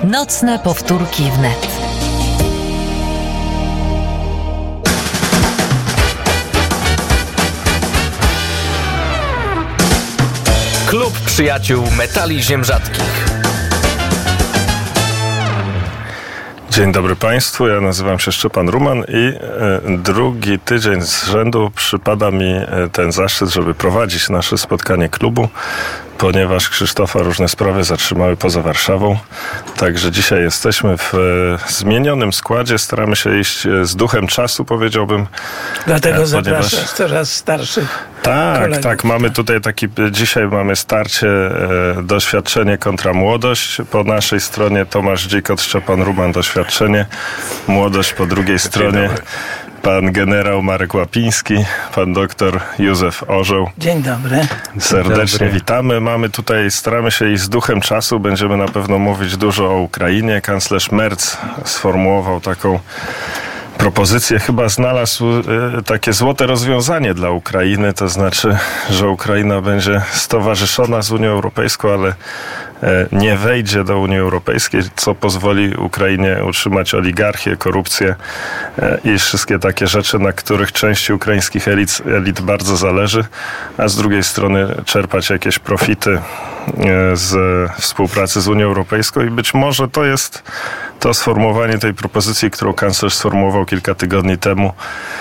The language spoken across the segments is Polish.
Nocne powtórki wnet. Klub Przyjaciół Metali Ziem Rzadkich. Dzień dobry Państwu, ja nazywam się Szczepan Ruman i drugi tydzień z rzędu przypada mi ten zaszczyt, żeby prowadzić nasze spotkanie klubu, ponieważ Krzysztofa różne sprawy zatrzymały poza Warszawą. Także dzisiaj jesteśmy w zmienionym składzie, staramy się iść z duchem czasu, powiedziałbym. Dlatego zapraszasz coraz starszych kolegów. Tak, mamy tutaj dzisiaj mamy starcie, doświadczenie kontra młodość. Po naszej stronie Tomasz Dzikot, Szczepan Ruman, doświadczenie, młodość po drugiej stronie. Pan generał Marek Łapiński, pan doktor Józef Orzeł. Dzień dobry. Serdecznie witamy. Staramy się iść z duchem czasu. Będziemy na pewno mówić dużo o Ukrainie. Kanclerz Merz sformułował taką propozycję, chyba znalazł takie złote rozwiązanie dla Ukrainy, to znaczy, że Ukraina będzie stowarzyszona z Unią Europejską, ale nie wejdzie do Unii Europejskiej, co pozwoli Ukrainie utrzymać oligarchię, korupcję i wszystkie takie rzeczy, na których części ukraińskich elit bardzo zależy, a z drugiej strony czerpać jakieś profity z współpracy z Unią Europejską i być może to jest to sformułowanie tej propozycji, którą kanclerz sformułował kilka tygodni temu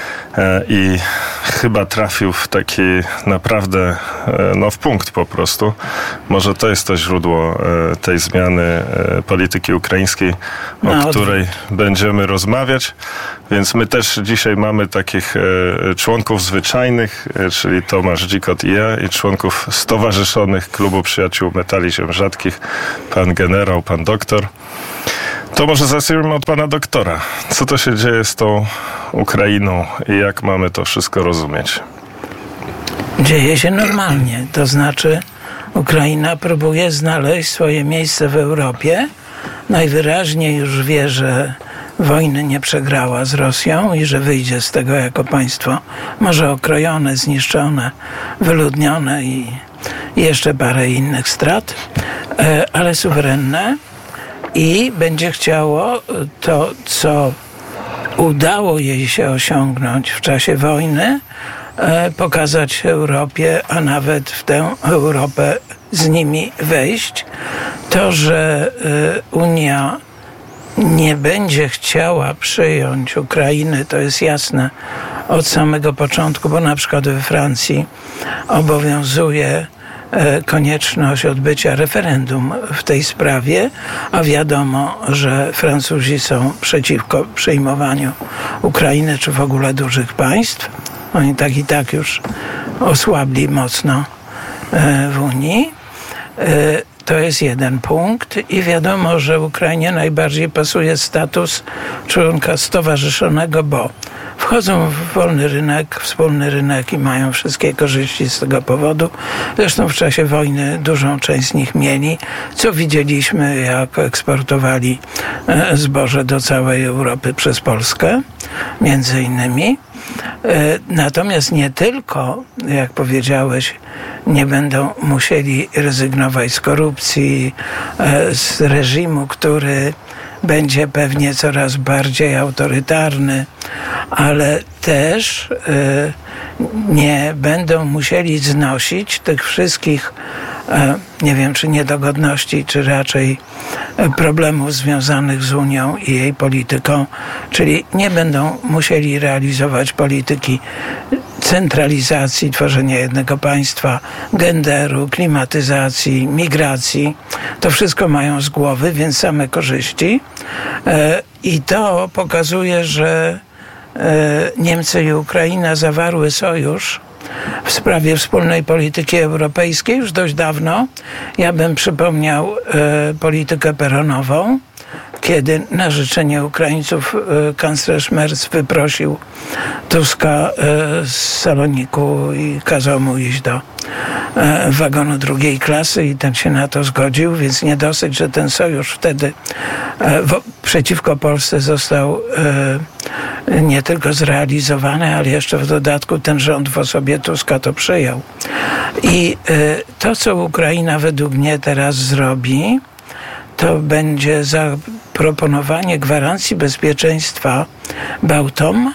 i chyba trafił w taki naprawdę w punkt po prostu. Może to jest to źródło tej zmiany polityki ukraińskiej, o której będziemy rozmawiać. Więc my też dzisiaj mamy takich członków zwyczajnych, czyli Tomasz Dzikot i ja, i członków stowarzyszonych Klubu Przyjaciół Metali Ziem Rzadkich, pan generał, pan doktor. To może zacznijmy od pana doktora. Co to się dzieje z tą Ukrainą i jak mamy to wszystko rozumieć? Dzieje się normalnie. To znaczy Ukraina próbuje znaleźć swoje miejsce w Europie. Najwyraźniej już wie, że wojny nie przegrała z Rosją i że wyjdzie z tego jako państwo może okrojone, zniszczone, wyludnione i jeszcze parę innych strat, ale suwerenne. I będzie chciało to, co udało jej się osiągnąć w czasie wojny, pokazać Europie, a nawet w tę Europę z nimi wejść. To, że Unia nie będzie chciała przyjąć Ukrainy, to jest jasne od samego początku, bo na przykład we Francji obowiązuje konieczność odbycia referendum w tej sprawie, a wiadomo, że Francuzi są przeciwko przyjmowaniu Ukrainy czy w ogóle dużych państw. Oni tak i tak już osłabli mocno w Unii. To jest jeden punkt i wiadomo, że Ukrainie najbardziej pasuje status członka stowarzyszonego, bo wchodzą w wolny rynek, wspólny rynek i mają wszystkie korzyści z tego powodu. Zresztą w czasie wojny dużą część z nich mieli, co widzieliśmy, jak eksportowali zboże do całej Europy przez Polskę, między innymi. Natomiast nie tylko, jak powiedziałeś, nie będą musieli rezygnować z korupcji, z reżimu, który będzie pewnie coraz bardziej autorytarny, ale też nie będą musieli znosić tych wszystkich, nie wiem, czy niedogodności, czy raczej problemów związanych z Unią i jej polityką, czyli nie będą musieli realizować polityki centralizacji, tworzenia jednego państwa, genderu, klimatyzacji, migracji. To wszystko mają z głowy, więc same korzyści. I to pokazuje, że Niemcy i Ukraina zawarły sojusz w sprawie wspólnej polityki europejskiej już dość dawno. Ja bym przypomniał politykę peronową, kiedy na życzenie Ukraińców kanclerz Merz wyprosił Tuska z saloniku i kazał mu iść do wagonu drugiej klasy i ten się na to zgodził, więc nie dosyć, że ten sojusz wtedy przeciwko Polsce został nie tylko zrealizowany, ale jeszcze w dodatku ten rząd w osobie Tuska to przyjął. I to, co Ukraina według mnie teraz zrobi, to będzie zaproponowanie gwarancji bezpieczeństwa Bałtom.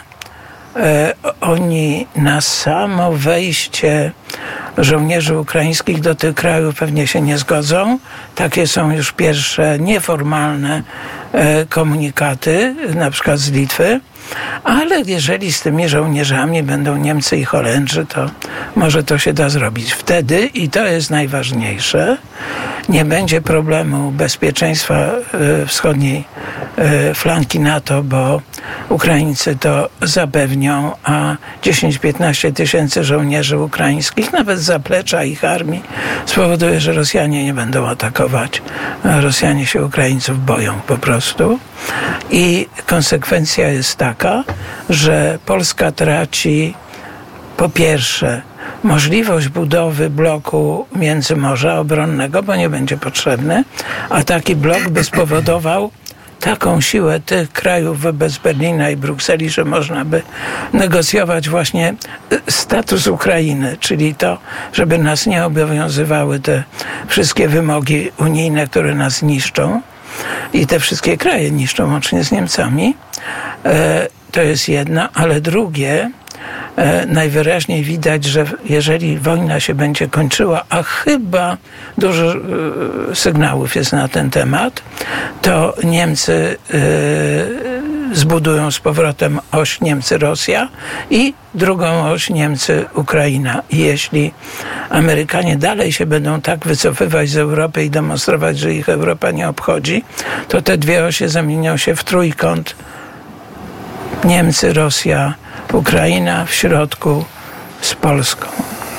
Oni na samo wejście żołnierzy ukraińskich do tych krajów pewnie się nie zgodzą. Takie są już pierwsze nieformalne komunikaty, na przykład z Litwy. Ale jeżeli z tymi żołnierzami będą Niemcy i Holendrzy, to może to się da zrobić. Wtedy, i to jest najważniejsze, nie będzie problemu bezpieczeństwa wschodniej flanki NATO, bo Ukraińcy to zapewnią, a 10-15 tysięcy żołnierzy ukraińskich, nawet z zaplecza ich armii, spowoduje, że Rosjanie nie będą atakować. Rosjanie się Ukraińców boją po prostu. I konsekwencja jest taka, że Polska traci po pierwsze możliwość budowy bloku międzymorza obronnego, bo nie będzie potrzebny, a taki blok by spowodował taką siłę tych krajów wobec Berlina i Brukseli, że można by negocjować właśnie status Ukrainy, czyli to, żeby nas nie obowiązywały te wszystkie wymogi unijne, które nas niszczą i te wszystkie kraje niszczą, łącznie z Niemcami. To jest jedna, ale drugie, najwyraźniej widać, że jeżeli wojna się będzie kończyła, a chyba dużo sygnałów jest na ten temat, to Niemcy zbudują z powrotem oś Niemcy-Rosja i drugą oś Niemcy-Ukraina. I jeśli Amerykanie dalej się będą tak wycofywać z Europy i demonstrować, że ich Europa nie obchodzi, to te dwie osie zamienią się w trójkąt Niemcy, Rosja, Ukraina w środku z Polską.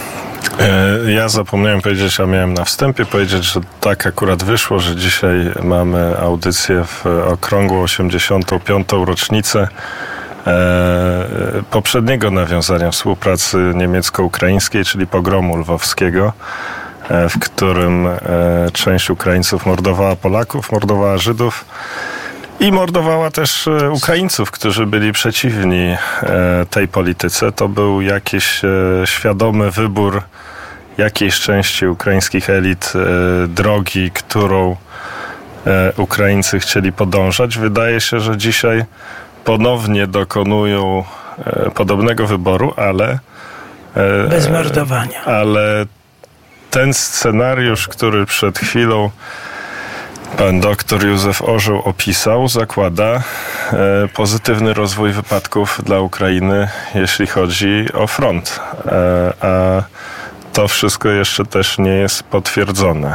Ja zapomniałem powiedzieć, a miałem na wstępie powiedzieć, że tak akurat wyszło, że dzisiaj mamy audycję w okrągłą 85. rocznicę poprzedniego nawiązania współpracy niemiecko-ukraińskiej, czyli pogromu lwowskiego, w którym część Ukraińców mordowała Polaków, mordowała Żydów i mordowała też Ukraińców, którzy byli przeciwni tej polityce. To był jakiś świadomy wybór jakiejś części ukraińskich elit drogi, którą Ukraińcy chcieli podążać. Wydaje się, że dzisiaj ponownie dokonują podobnego wyboru, ale bez mordowania. Ale ten scenariusz, który przed chwilą pan doktor Józef Orzeł opisał, zakłada pozytywny rozwój wypadków dla Ukrainy, jeśli chodzi o front. A to wszystko jeszcze też nie jest potwierdzone.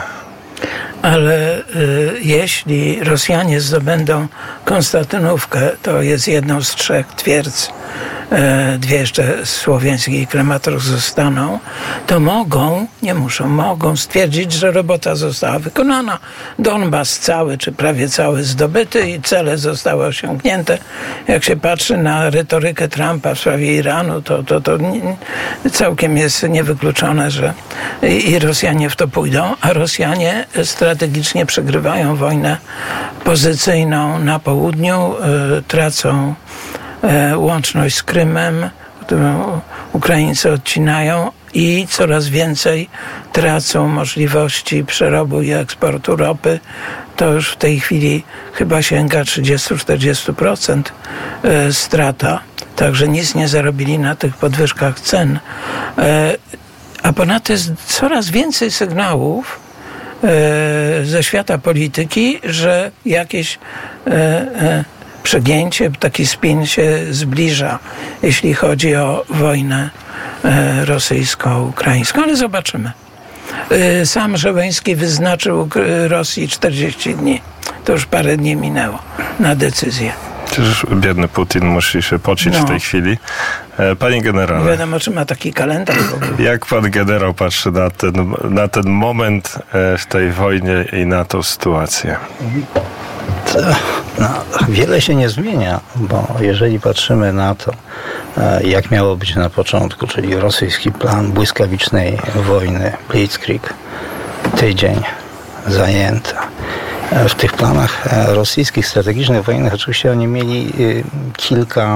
Ale jeśli Rosjanie zdobędą Konstantynówkę, to jest jedną z 3 twierdz, 2 jeszcze słowiańskich i Krematorsk zostaną, to mogą, nie muszą, mogą stwierdzić, że robota została wykonana. Donbas cały, czy prawie cały zdobyty i cele zostały osiągnięte. Jak się patrzy na retorykę Trumpa w sprawie Iranu, to całkiem jest niewykluczone, że i Rosjanie w to pójdą, a Rosjanie strategicznie przegrywają wojnę pozycyjną na południu, tracą łączność z Krymem, którą Ukraińcy odcinają i coraz więcej tracą możliwości przerobu i eksportu ropy. To już w tej chwili chyba sięga 30-40% strata. Także nic nie zarobili na tych podwyżkach cen. A ponadto jest coraz więcej sygnałów ze świata polityki, że jakieś przegięcie, taki spin się zbliża, jeśli chodzi o wojnę rosyjsko-ukraińską, ale zobaczymy. Sam Żeleński wyznaczył Rosji 40 dni. To już parę dni minęło na decyzję. Przecież biedny Putin musi się pocić w tej chwili. Panie generale. Nie wiadomo, czy ma taki kalendarz w ogóle. Jak pan generał patrzy na ten moment w tej wojnie i na tą sytuację? Wiele się nie zmienia, bo jeżeli patrzymy na to, jak miało być na początku, czyli rosyjski plan błyskawicznej wojny, Blitzkrieg, tydzień zajęta. W tych planach rosyjskich, strategicznych, wojennych oczywiście oni mieli kilka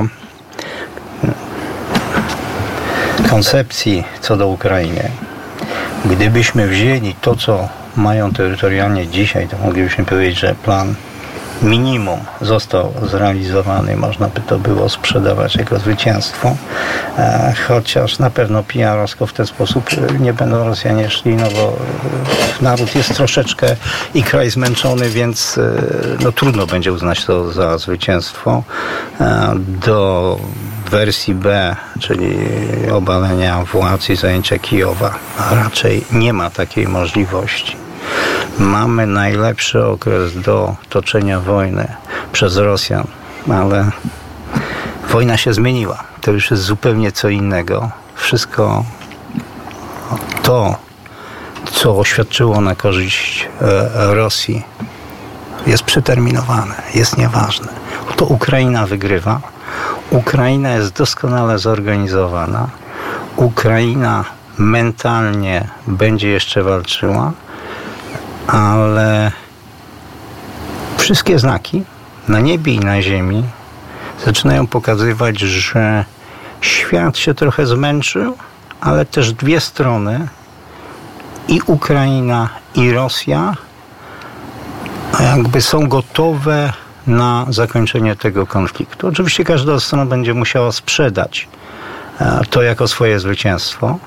koncepcji co do Ukrainy. Gdybyśmy wzięli to, co mają terytorialnie dzisiaj, to moglibyśmy powiedzieć, że plan minimum został zrealizowany, można by to było sprzedawać jako zwycięstwo, chociaż na pewno PR-owsko w ten sposób nie będą Rosjanie szli, no bo naród jest troszeczkę i kraj zmęczony, więc no, trudno będzie uznać to za zwycięstwo. Do wersji B, czyli obalenia władz i zajęcia Kijowa, a raczej nie ma takiej możliwości. Mamy najlepszy okres do toczenia wojny przez Rosjan, ale wojna się zmieniła. To już jest zupełnie co innego. Wszystko to, co oświadczyło na korzyść Rosji, jest przeterminowane, jest nieważne. To Ukraina wygrywa. Ukraina jest doskonale zorganizowana. Ukraina mentalnie będzie jeszcze walczyła, ale wszystkie znaki na niebie i na ziemi zaczynają pokazywać, że świat się trochę zmęczył, ale też dwie strony, i Ukraina, i Rosja, jakby są gotowe na zakończenie tego konfliktu. Oczywiście każda strona będzie musiała sprzedać to jako swoje zwycięstwo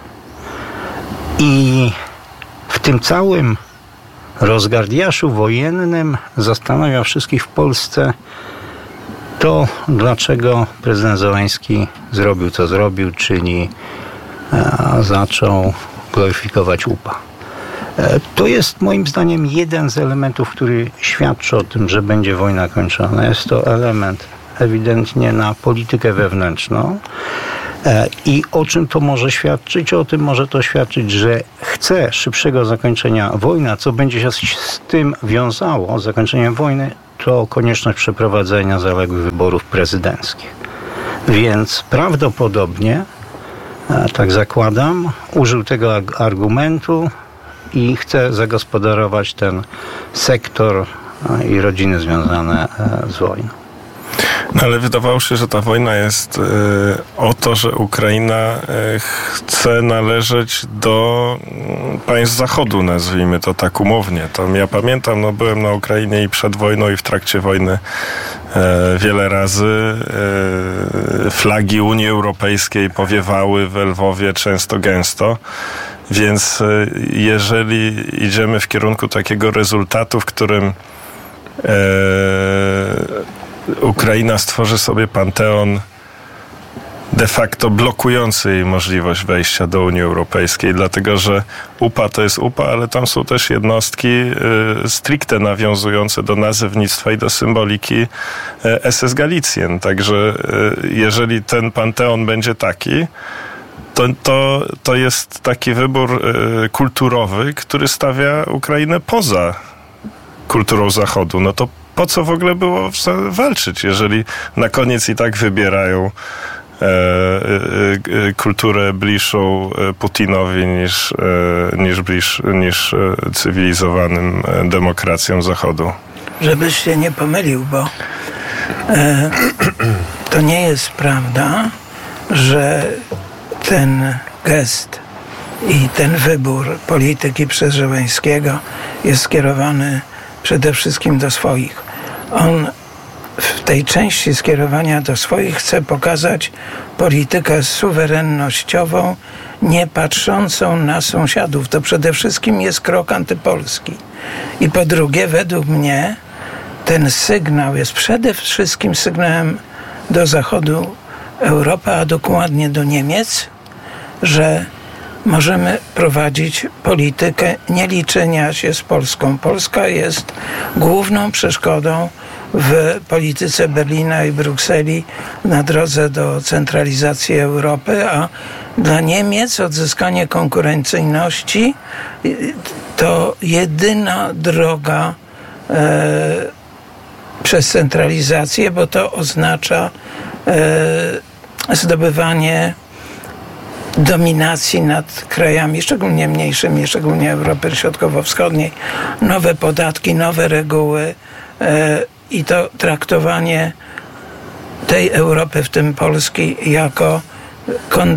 i w tym całym rozgardiaszu wojennym zastanawia wszystkich w Polsce to, dlaczego prezydent Zełański zrobił, co zrobił, czyli zaczął gloryfikować UPA. To jest moim zdaniem jeden z elementów, który świadczy o tym, że będzie wojna kończona. Jest to element ewidentnie na politykę wewnętrzną. I o czym to może świadczyć? O tym może to świadczyć, że chce szybszego zakończenia wojny, a co będzie się z tym wiązało, z zakończeniem wojny, to konieczność przeprowadzenia zaległych wyborów prezydenckich. Więc prawdopodobnie, tak zakładam, użył tego argumentu i chce zagospodarować ten sektor i rodziny związane z wojną. No ale wydawało się, że ta wojna jest o to, że Ukraina chce należeć do państw Zachodu, nazwijmy to tak umownie. Tam ja pamiętam, no byłem na Ukrainie i przed wojną, i w trakcie wojny wiele razy. Flagi Unii Europejskiej powiewały w Lwowie często gęsto. Więc jeżeli idziemy w kierunku takiego rezultatu, w którym Ukraina stworzy sobie panteon de facto blokujący jej możliwość wejścia do Unii Europejskiej, dlatego że UPA to jest UPA, ale tam są też jednostki stricte nawiązujące do nazewnictwa i do symboliki SS Galicjen. Także jeżeli ten panteon będzie taki, to jest taki wybór kulturowy, który stawia Ukrainę poza kulturą Zachodu. No to po co w ogóle było walczyć, jeżeli na koniec i tak wybierają kulturę bliższą Putinowi niż cywilizowanym demokracjom Zachodu? Żebyś się nie pomylił, bo to nie jest prawda, że ten gest i ten wybór polityki przez Zełańskiego jest skierowany przede wszystkim do swoich. On w tej części skierowania do swoich chce pokazać politykę suwerennościową, nie patrzącą na sąsiadów. To przede wszystkim jest krok antypolski. I po drugie, według mnie, ten sygnał jest przede wszystkim sygnałem do Zachodu Europy, a dokładnie do Niemiec, że możemy prowadzić politykę nieliczenia się z Polską. Polska jest główną przeszkodą w polityce Berlina i Brukseli na drodze do centralizacji Europy, a dla Niemiec odzyskanie konkurencyjności to jedyna droga przez centralizację, bo to oznacza zdobywanie dominacji nad krajami, szczególnie mniejszymi, szczególnie Europy Środkowo-Wschodniej, nowe podatki, nowe reguły i to traktowanie tej Europy, w tym Polski, jako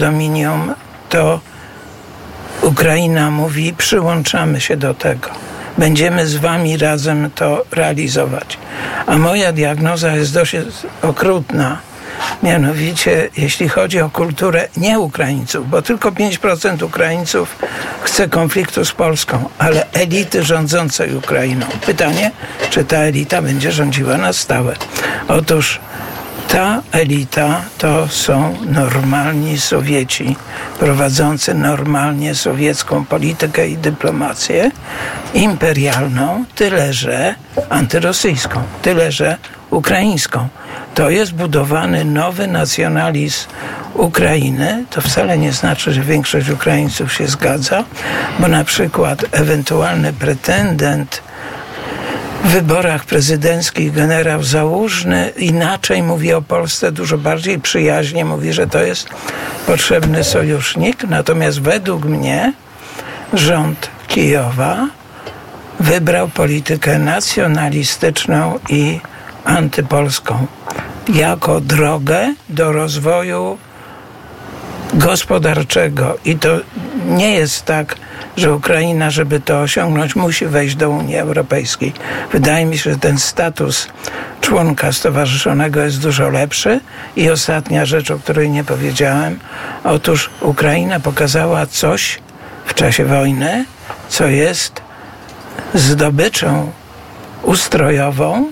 kondominium, to Ukraina mówi, przyłączamy się do tego. Będziemy z wami razem to realizować. A moja diagnoza jest dość okrutna. Mianowicie, jeśli chodzi o kulturę nie Ukraińców, bo tylko 5% Ukraińców chce konfliktu z Polską, ale elity rządzącej Ukrainą. Pytanie, czy ta elita będzie rządziła na stałe? Otóż ta elita to są normalni Sowieci, prowadzący normalnie sowiecką politykę i dyplomację, imperialną, tyle że antyrosyjską, tyle że ukraińską. To jest budowany nowy nacjonalizm Ukrainy. To wcale nie znaczy, że większość Ukraińców się zgadza, bo na przykład ewentualny pretendent w wyborach prezydenckich generał Załużny inaczej mówi o Polsce, dużo bardziej przyjaźnie mówi, że to jest potrzebny sojusznik. Natomiast według mnie rząd Kijowa wybrał politykę nacjonalistyczną i antypolską jako drogę do rozwoju gospodarczego. I to nie jest tak, że Ukraina, żeby to osiągnąć, musi wejść do Unii Europejskiej. Wydaje mi się, że ten status członka stowarzyszonego jest dużo lepszy. I ostatnia rzecz, o której nie powiedziałem. Otóż Ukraina pokazała coś w czasie wojny, co jest zdobyczą ustrojową,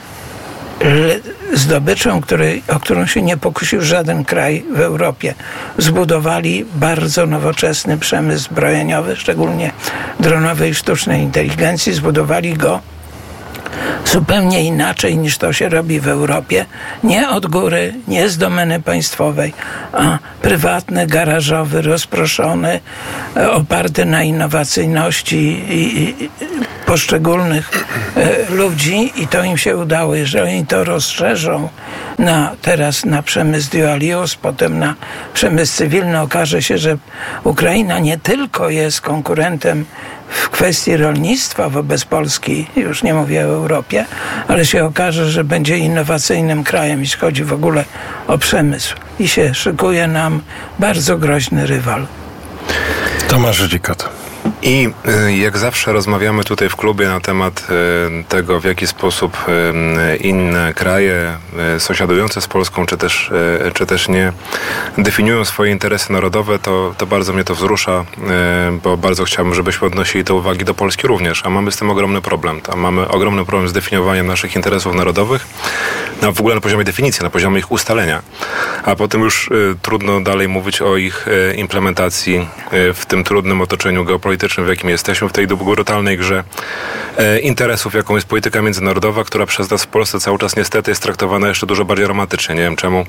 zdobyczą, o którą się nie pokusił żaden kraj w Europie. Zbudowali bardzo nowoczesny przemysł zbrojeniowy, szczególnie dronowej i sztucznej inteligencji. Zbudowali go zupełnie inaczej niż to się robi w Europie. Nie od góry, nie z domeny państwowej, a prywatny, garażowy, rozproszony, oparty na innowacyjności i poszczególnych ludzi i to im się udało. Jeżeli oni to rozszerzą teraz na przemysł dual use, potem na przemysł cywilny, okaże się, że Ukraina nie tylko jest konkurentem w kwestii rolnictwa wobec Polski, już nie mówię o Europie, ale się okaże, że będzie innowacyjnym krajem, jeśli chodzi w ogóle o przemysł. I się szykuje nam bardzo groźny rywal. Tomasz Dzikot. I jak zawsze rozmawiamy tutaj w klubie na temat tego, w jaki sposób inne kraje sąsiadujące z Polską, czy też nie, definiują swoje interesy narodowe, to bardzo mnie to wzrusza, bo bardzo chciałbym, żebyśmy odnosili te uwagi do Polski również, a mamy z tym ogromny problem. Mamy ogromny problem z definiowaniem naszych interesów narodowych, w ogóle na poziomie definicji, na poziomie ich ustalenia, a potem już trudno dalej mówić o ich implementacji w tym trudnym otoczeniu geopolitycznym, w jakim jesteśmy, w tej brutalnej grze interesów, jaką jest polityka międzynarodowa, która przez nas w Polsce cały czas niestety jest traktowana jeszcze dużo bardziej romantycznie. Nie wiem czemu.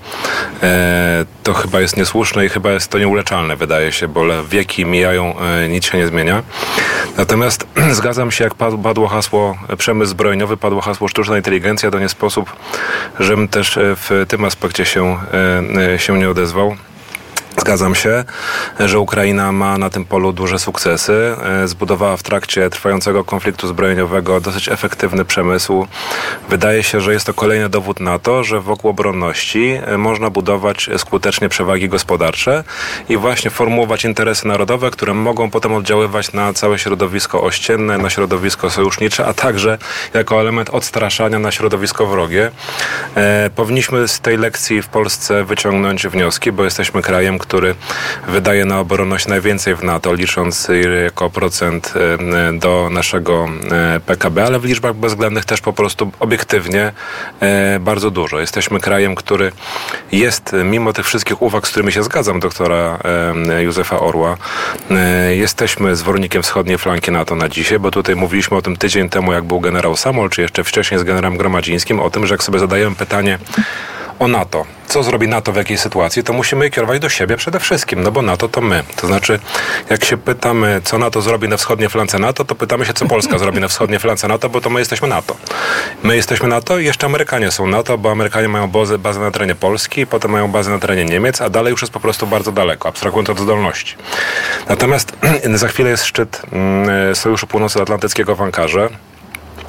To chyba jest niesłuszne i chyba jest to nieuleczalne, wydaje się, bo wieki mijają, nic się nie zmienia. Natomiast zgadzam się, jak padło hasło przemysł zbrojeniowy, padło hasło sztuczna inteligencja, to nie sposób, żebym też w tym aspekcie się nie odezwał. Zgadzam się, że Ukraina ma na tym polu duże sukcesy. Zbudowała w trakcie trwającego konfliktu zbrojeniowego dosyć efektywny przemysł. Wydaje się, że jest to kolejny dowód na to, że wokół obronności można budować skutecznie przewagi gospodarcze i właśnie formułować interesy narodowe, które mogą potem oddziaływać na całe środowisko ościenne, na środowisko sojusznicze, a także jako element odstraszania na środowisko wrogie. Powinniśmy z tej lekcji w Polsce wyciągnąć wnioski, bo jesteśmy krajem, który wydaje na obronność najwięcej w NATO, licząc jako procent do naszego PKB, ale w liczbach bezwzględnych też po prostu obiektywnie bardzo dużo. Jesteśmy krajem, który jest, mimo tych wszystkich uwag, z którymi się zgadzam, doktora Józefa Orła, jesteśmy zwornikiem wschodniej flanki NATO na dzisiaj, bo tutaj mówiliśmy o tym tydzień temu, jak był generał Samol, czy jeszcze wcześniej z generałem Gromadzińskim, o tym, że jak sobie zadajemy pytanie o NATO. Co zrobi NATO w jakiej sytuacji, to musimy je kierować do siebie przede wszystkim, bo NATO to my. To znaczy, jak się pytamy, co NATO zrobi na wschodniej flance NATO, to pytamy się, co Polska zrobi na wschodniej flance NATO, bo to my jesteśmy NATO. My jesteśmy NATO i jeszcze Amerykanie są NATO, bo Amerykanie mają bazę na terenie Polski, potem mają bazę na terenie Niemiec, a dalej już jest po prostu bardzo daleko, abstrahując od zdolności. Natomiast za chwilę jest szczyt Sojuszu Północnoatlantyckiego w Ankarze.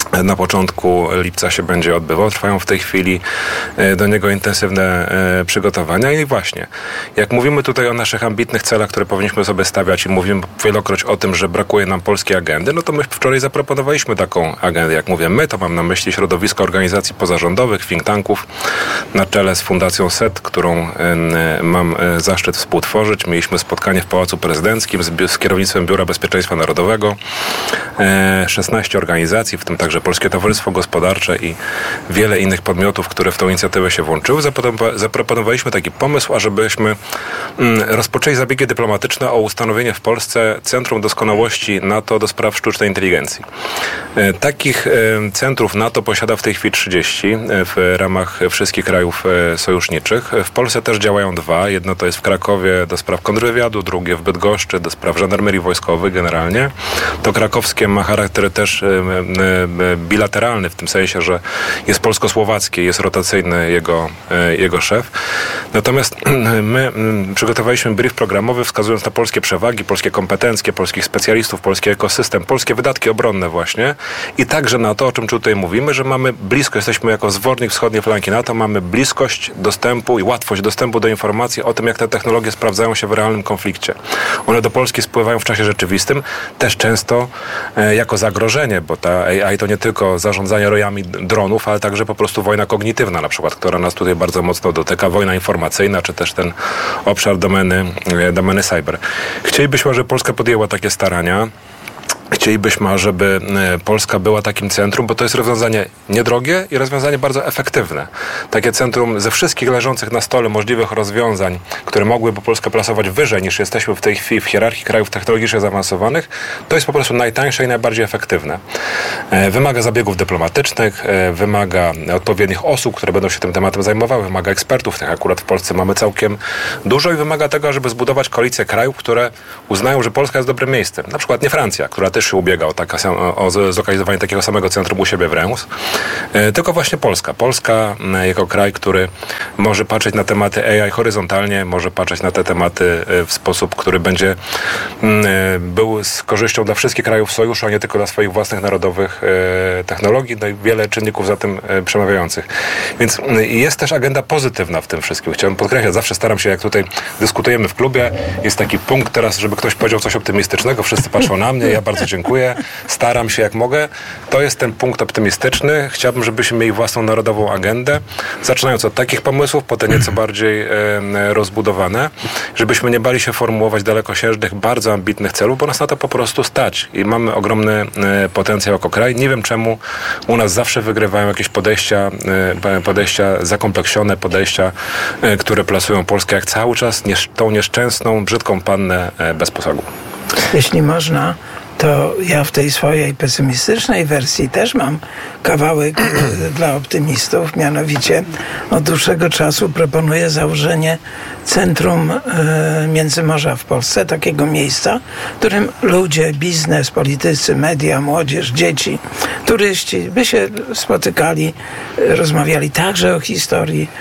na początku lipca się będzie odbywał. Trwają w tej chwili do niego intensywne przygotowania i właśnie, jak mówimy tutaj o naszych ambitnych celach, które powinniśmy sobie stawiać i mówimy wielokroć o tym, że brakuje nam polskiej agendy, no to my wczoraj zaproponowaliśmy taką agendę. Jak mówię my, to mam na myśli środowisko organizacji pozarządowych, think tanków na czele z Fundacją SET, którą mam zaszczyt współtworzyć. Mieliśmy spotkanie w Pałacu Prezydenckim z kierownictwem Biura Bezpieczeństwa Narodowego. 16 organizacji, w tym także Polskie Towarzystwo Gospodarcze i wiele innych podmiotów, które w tą inicjatywę się włączyły. Zaproponowaliśmy taki pomysł, ażebyśmy rozpoczęli zabiegi dyplomatyczne o ustanowienie w Polsce Centrum Doskonałości NATO do spraw sztucznej inteligencji. Takich centrów NATO posiada w tej chwili 30 w ramach wszystkich krajów sojuszniczych. W Polsce też działają 2. Jedno to jest w Krakowie do spraw kontrwywiadu, drugie w Bydgoszczy do spraw żandarmerii wojskowej generalnie. To krakowskie ma charakter też bilateralny, w tym sensie, że jest polsko-słowackie, jest rotacyjny jego szef. Natomiast my przygotowaliśmy brief programowy, wskazując na polskie przewagi, polskie kompetencje, polskich specjalistów, polski ekosystem, polskie wydatki obronne właśnie i także na to, o czym tutaj mówimy, że mamy blisko, jesteśmy jako zwornik wschodniej flanki NATO, mamy bliskość dostępu i łatwość dostępu do informacji o tym, jak te technologie sprawdzają się w realnym konflikcie. One do Polski spływają w czasie rzeczywistym, też często jako zagrożenie, bo ta AI to nie tylko zarządzanie rojami dronów, ale także po prostu wojna kognitywna na przykład, która nas tutaj bardzo mocno dotyka, wojna informacyjna, czy też ten obszar domeny cyber. Chcielibyśmy, żeby Polska podjęła takie starania. Chcielibyśmy, żeby Polska była takim centrum, bo to jest rozwiązanie niedrogie i rozwiązanie bardzo efektywne. Takie centrum ze wszystkich leżących na stole możliwych rozwiązań, które mogłyby Polskę plasować wyżej niż jesteśmy w tej chwili w hierarchii krajów technologicznie zaawansowanych, to jest po prostu najtańsze i najbardziej efektywne. Wymaga zabiegów dyplomatycznych, wymaga odpowiednich osób, które będą się tym tematem zajmowały, wymaga ekspertów, tych akurat w Polsce mamy całkiem dużo i wymaga tego, żeby zbudować koalicję krajów, które uznają, że Polska jest dobrym miejscem. Na przykład nie Francja, która też się ubiega o zlokalizowanie takiego samego centrum u siebie w Reims, tylko właśnie Polska. Polska jako kraj, który może patrzeć na tematy AI horyzontalnie, może patrzeć na te tematy w sposób, który będzie był z korzyścią dla wszystkich krajów sojuszu, a nie tylko dla swoich własnych narodowych technologii. No i wiele czynników za tym przemawiających. Więc jest też agenda pozytywna w tym wszystkim. Chciałem podkreślać, zawsze staram się, jak tutaj dyskutujemy w klubie, jest taki punkt teraz, żeby ktoś powiedział coś optymistycznego, wszyscy patrzą na mnie, ja bardzo dziękuję, staram się jak mogę. To jest ten punkt optymistyczny. Chciałbym, żebyśmy mieli własną narodową agendę, zaczynając od takich pomysłów, potem nieco bardziej rozbudowane, żebyśmy nie bali się formułować dalekosiężnych, bardzo ambitnych celów, bo nas na to po prostu stać i mamy ogromny potencjał jako kraj. Nie wiem, czemu u nas zawsze wygrywają jakieś podejścia zakompleksione, podejścia, które plasują Polskę jak cały czas tą nieszczęsną, brzydką pannę bez posagu. Jeśli można, to ja w tej swojej pesymistycznej wersji też mam kawałek dla optymistów, mianowicie od dłuższego czasu proponuję założenie Centrum Międzymorza w Polsce, takiego miejsca, w którym ludzie, biznes, politycy, media, młodzież, dzieci, turyści by się spotykali, rozmawiali także o historii,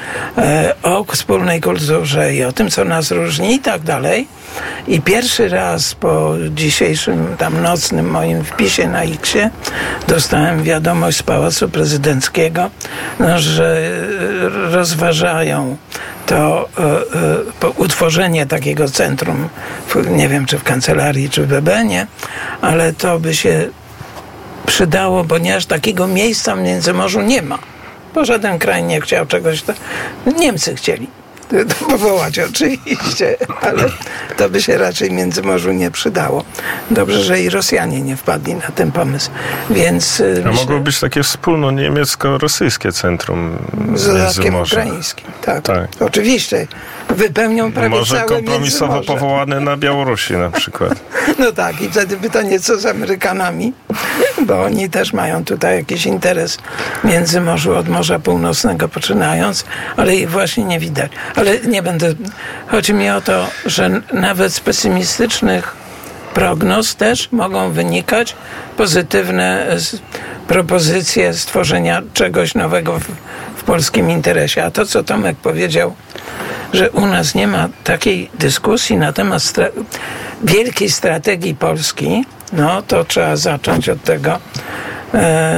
o wspólnej kulturze i o tym, co nas różni i tak dalej. I pierwszy raz po dzisiejszym tam nocnym moim wpisie na X-ie dostałem wiadomość z Pałacu Prezydenckiego, że rozważają to utworzenie takiego centrum, nie wiem czy w kancelarii, czy w BB-nie, ale to by się przydało, ponieważ takiego miejsca w Międzymorzu nie ma. Bo żaden kraj nie chciał czegoś, to Niemcy chcieli to powołać oczywiście, ale to by się raczej Międzymorzu nie przydało. Dobrze, że i Rosjanie nie wpadli na ten pomysł. Więc mogło być takie wspólno niemiecko-rosyjskie centrum z dodatkiem ukraińskim. Tak, oczywiście. Wypełnią prawie może całe kompromisowo Międzymorze. powołane na Białorusi na przykład. No tak, i wtedy pytanie, co z Amerykanami, bo oni też mają tutaj jakiś interes w Międzymorzu od Morza Północnego poczynając, ale ich właśnie nie widać. Ale nie będę... Chodzi mi o to, że nawet z pesymistycznych prognoz też mogą wynikać pozytywne propozycje stworzenia czegoś nowego w polskim interesie. A to, co Tomek powiedział, że u nas nie ma takiej dyskusji na temat wielkiej strategii Polski, no to trzeba zacząć od tego,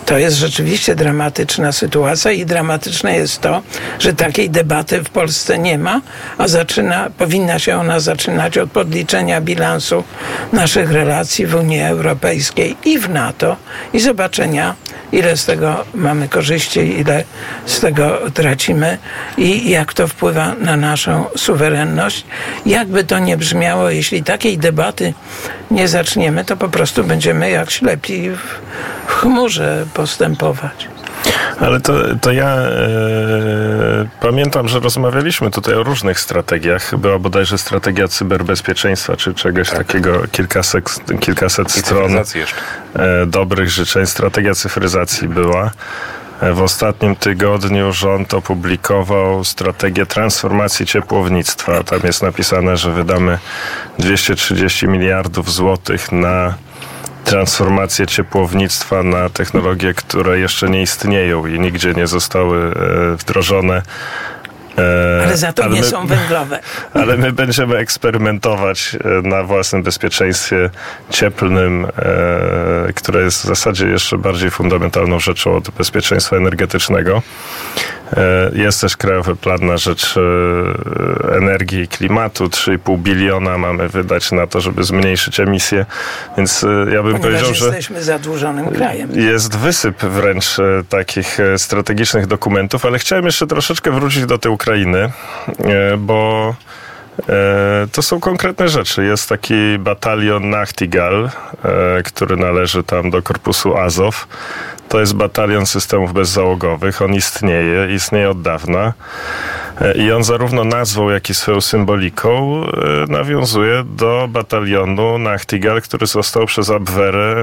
To jest rzeczywiście dramatyczna sytuacja i dramatyczne jest to, że takiej debaty w Polsce nie ma, a powinna się ona zaczynać od podliczenia bilansu naszych relacji w Unii Europejskiej i w NATO i zobaczenia, ile z tego mamy korzyści, ile z tego tracimy i jak to wpływa na naszą suwerenność. Jakby to nie brzmiało, jeśli takiej debaty nie zaczniemy, to po prostu będziemy jak ślepi w chmurze postępować. Ale to ja pamiętam, że rozmawialiśmy tutaj o różnych strategiach. Była bodajże strategia cyberbezpieczeństwa, czy czegoś takiego, kilkaset stron dobrych życzeń. Strategia cyfryzacji była. W ostatnim tygodniu rząd opublikował strategię transformacji ciepłownictwa. Tam jest napisane, że wydamy 230 miliardów złotych na transformację ciepłownictwa, na technologie, które jeszcze nie istnieją i nigdzie nie zostały wdrożone. Ale za to nie są węglowe. Ale my będziemy eksperymentować na własnym bezpieczeństwie cieplnym, które jest w zasadzie jeszcze bardziej fundamentalną rzeczą od bezpieczeństwa energetycznego. Jest też Krajowy Plan na rzecz energii i klimatu. 3,5 biliona mamy wydać na to, żeby zmniejszyć emisję. Więc ja bym powiedział, że jesteśmy zadłużonym krajem. Jest wysyp wręcz takich strategicznych dokumentów, ale chciałem jeszcze troszeczkę wrócić do tej Ukrainy, bo to są konkretne rzeczy. Jest taki batalion Nachtigal, który należy tam do korpusu Azow. To jest batalion systemów bezzałogowych. On istnieje od dawna. I on zarówno nazwą, jak i swoją symboliką nawiązuje do batalionu Nachtigal, który został przez Abwehrę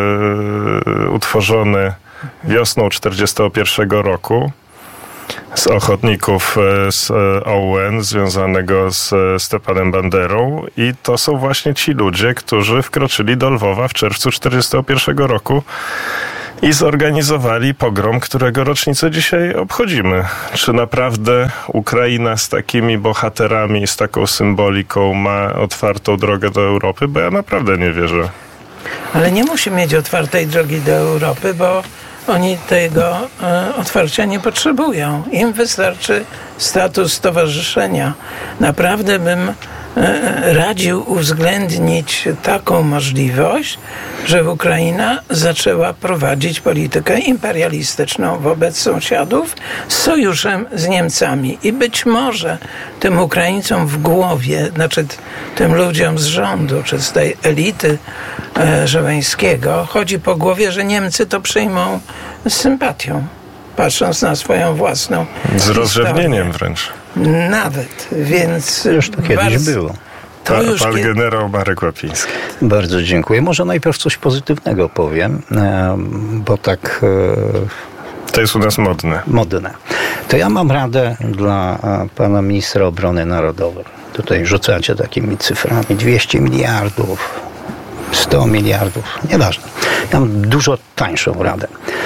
utworzony wiosną 1941 roku. Z ochotników z OUN związanego z Stepanem Banderą i to są właśnie ci ludzie, którzy wkroczyli do Lwowa w czerwcu 1941 roku i zorganizowali pogrom, którego rocznicę dzisiaj obchodzimy. Czy naprawdę Ukraina z takimi bohaterami, z taką symboliką ma otwartą drogę do Europy? Bo ja naprawdę nie wierzę. Ale nie musi mieć otwartej drogi do Europy, bo oni tego otwarcia nie potrzebują. Im wystarczy status stowarzyszenia. Naprawdę bym radził uwzględnić taką możliwość, że Ukraina zaczęła prowadzić politykę imperialistyczną wobec sąsiadów z sojuszem z Niemcami. I być może tym Ukraińcom w głowie, znaczy tym ludziom z rządu, czy z tej elity Żeleńskiego, chodzi po głowie, że Niemcy to przyjmą z sympatią, patrząc na swoją własną z rozrzewnieniem wręcz. Nawet, więc już to kiedyś było. Pan generał Marek Łapiński. Bardzo dziękuję. Może najpierw coś pozytywnego powiem, bo tak... To jest u nas modne. To ja mam radę dla pana ministra obrony narodowej. Tutaj rzucacie takimi cyframi. 200 miliardów, 100 miliardów, nieważne. Ja mam dużo tańszą radę.